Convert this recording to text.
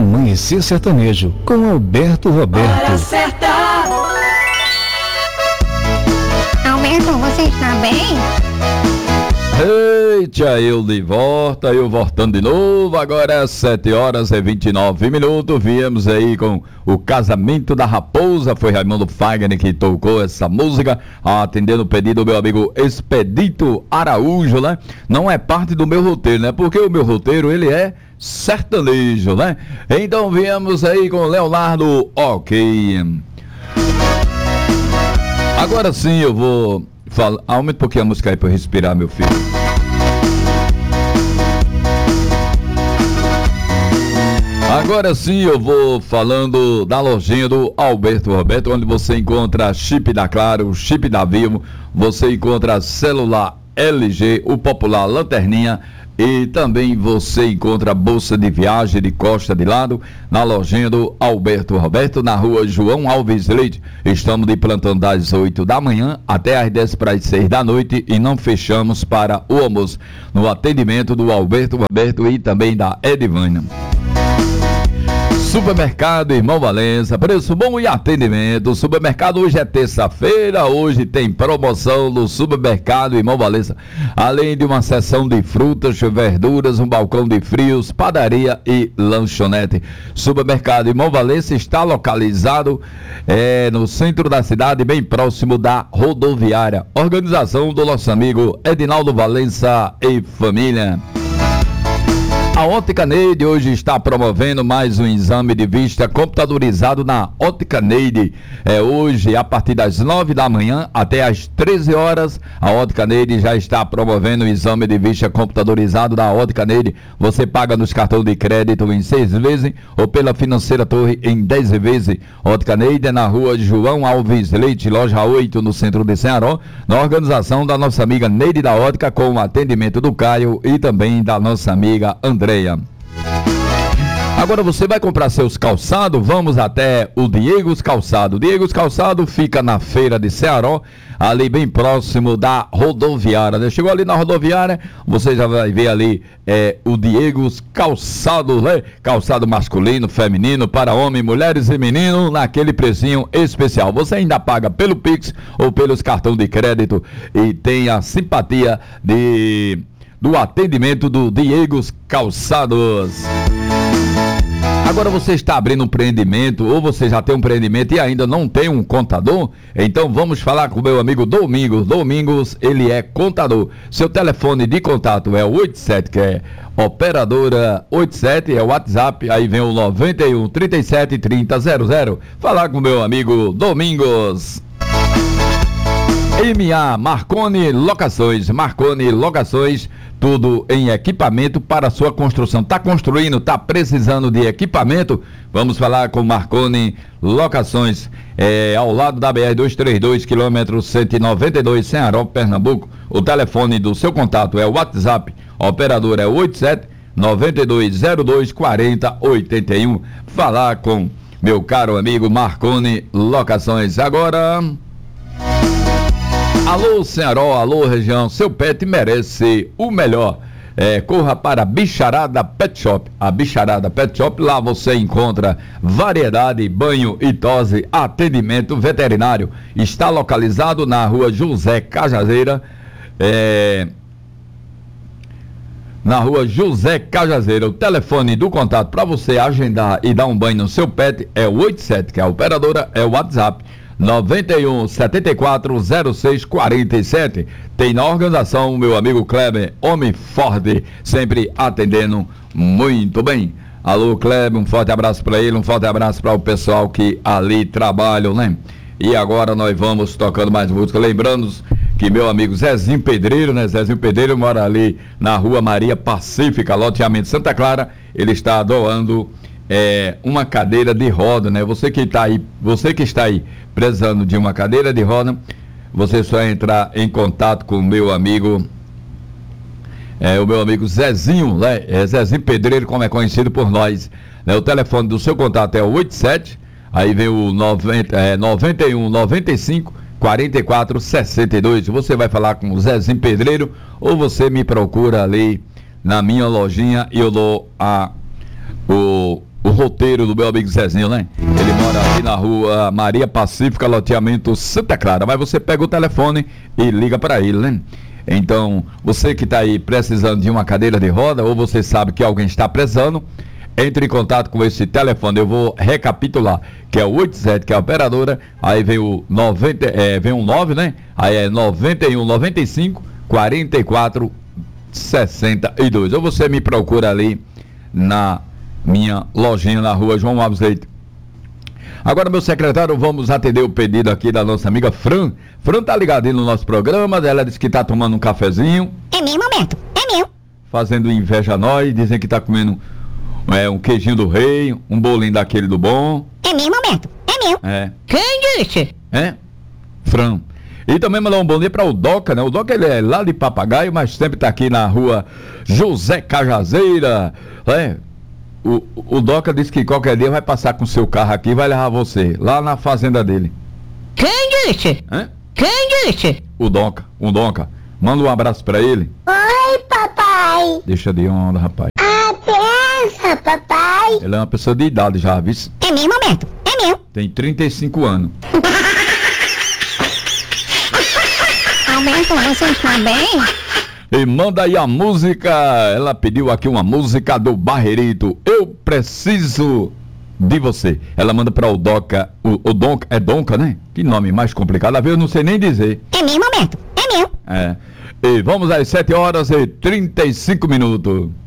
Amanhecer Sertanejo, com Alberto Roberto. Hora certa. Alberto, você está bem? Eita, eu de volta, eu voltando de novo. Agora 7h29. Viemos aí com o Casamento da Raposa. Foi Raimundo Fagner que tocou essa música, atendendo o pedido do meu amigo Expedito Araújo, né? Não é parte do meu roteiro, né? Porque o meu roteiro, ele é sertanejo, né? Então viemos aí com Leonardo Ok. Agora sim eu vou falar. Aumenta um pouquinho a música aí pra eu respirar, meu filho. Agora sim eu vou falando da lojinha do Alberto Roberto, onde você encontra chip da Claro, chip da Vivo, você encontra celular LG, o popular lanterninha, e também você encontra bolsa de viagem de costa de lado na lojinha do Alberto Roberto, na rua João Alves Leite. Estamos de plantão das 8 da manhã até às 10 para as 6 da noite e não fechamos para o almoço, no atendimento do Alberto Roberto e também da Edivânia. Supermercado Irmão Valença, preço bom e atendimento. Supermercado, hoje é terça-feira, hoje tem promoção do Supermercado Irmão Valença, além de uma seção de frutas, verduras, um balcão de frios, padaria e lanchonete. Supermercado Irmão Valença está localizado no centro da cidade, bem próximo da rodoviária. Organização do nosso amigo Edinaldo Valença e família. A Ótica Neide hoje está promovendo mais um exame de vista computadorizado na Ótica Neide. Hoje, a partir das 9 da manhã até as 13 horas, a Ótica Neide já está promovendo o exame de vista computadorizado da Ótica Neide. Você paga nos cartões de crédito em 6 vezes ou pela Financeira Torre em 10 vezes. Ótica Neide é na rua João Alves Leite, loja 8, no centro de Ceará, na organização da nossa amiga Neide da Ótica, com o atendimento do Caio e também da nossa amiga Andréia. Agora você vai comprar seus calçados, vamos até o Diego's Calçado. Diego's Calçado fica na feira de Ceará, ali bem próximo da rodoviária. Chegou ali na rodoviária, você já vai ver ali o Diego's Calçado, né? Calçado masculino, feminino, para homem, mulheres e meninos, naquele precinho especial. Você ainda paga pelo Pix ou pelos cartões de crédito e tem a simpatia do atendimento do Diego's Calçados. Agora você está abrindo um empreendimento, ou você já tem um empreendimento e ainda não tem um contador? Então vamos falar com o meu amigo Domingos. Domingos, ele é contador. Seu telefone de contato é o 87, que é operadora 87, é o WhatsApp, aí vem o 91 37 30 00. Falar com o meu amigo Domingos. MA Marconi Locações, tudo em equipamento para sua construção. Está construindo, está precisando de equipamento? Vamos falar com Marconi Locações, ao lado da BR-232, quilômetro 192, Ceará, Pernambuco. O telefone do seu contato é o WhatsApp, operador é 87 9202 40 81. Falar com meu caro amigo Marconi Locações. Agora... Alô Ceará, alô região, seu pet merece o melhor. Corra para a Bicharada Pet Shop. A Bicharada Pet Shop, lá você encontra variedade, banho e tosse, atendimento veterinário. Está localizado na rua José Cajazeira, O telefone do contato para você agendar e dar um banho no seu pet é o 87, que a operadora é o WhatsApp. 91 74 06 47. Tem na organização o meu amigo Kleber, homem forte, sempre atendendo muito bem. Alô Kleber, um forte abraço para ele, um forte abraço para o pessoal que ali trabalham, né? E agora nós vamos tocando mais música, lembrando que meu amigo Zezinho Pedreiro, né? Zezinho Pedreiro mora ali na rua Maria Pacífica, loteamento Santa Clara. Ele está doando uma cadeira de roda, né? Você que está aí precisando de uma cadeira de roda, você só entrar em contato com o meu amigo Zezinho, né? Zezinho Pedreiro, como é conhecido por nós, né? O telefone do seu contato é o 87, aí vem o 91 95 44 62. Você vai falar com o Zezinho Pedreiro ou você me procura ali na minha lojinha e eu dou o roteiro do meu amigo Zezinho, né? Ele mora aqui na rua Maria Pacífica, loteamento Santa Clara. Mas você pega o telefone e liga para ele, né? Então, você que está aí precisando de uma cadeira de roda, ou você sabe que alguém está precisando, entre em contato com esse telefone. Eu vou recapitular, que é o 87, que é a operadora, aí vem o 90, vem um 9, né? Aí é 91 95 44 62. Ou você me procura ali na minha lojinha na rua João Alves Leite. Agora, meu secretário, vamos atender o pedido aqui da nossa amiga Fran. Fran tá ligadinho no nosso programa, ela disse que tá tomando um cafezinho. É meu momento, é meu. Fazendo inveja a nós, dizem que tá comendo um queijinho do rei, um bolinho daquele do bom. É meu momento, é meu. É. Quem disse? Fran. E também mandar um bom dia para o Doca, né? O Doca, ele é lá de Papagaio, mas sempre tá aqui na rua José Cajazeira, né? O Doca disse que qualquer dia vai passar com o seu carro aqui e vai levar você lá na fazenda dele. Quem disse? Quem disse? O Doca. Manda um abraço pra ele. Oi, papai. Deixa de onda, rapaz. Abenção, papai. Ele é uma pessoa de idade já, viu? É meu momento, é meu. Tem 35 anos. Alberto, você está bem? E manda aí a música. Ela pediu aqui uma música do Barreirito. Eu preciso de você. Ela manda para o Doca. O Donca. É Donca, né? Que nome mais complicado. Eu não sei nem dizer. É meu momento, é meu. E vamos às 7h35.